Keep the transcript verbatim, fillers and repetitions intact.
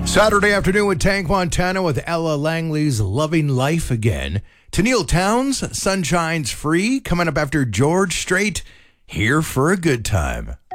Saturday afternoon with Tank Montana with Ella Langley's Loving Life Again. Tennille Townes, Sunshine's Free, coming up after George Strait, Here for a Good Time.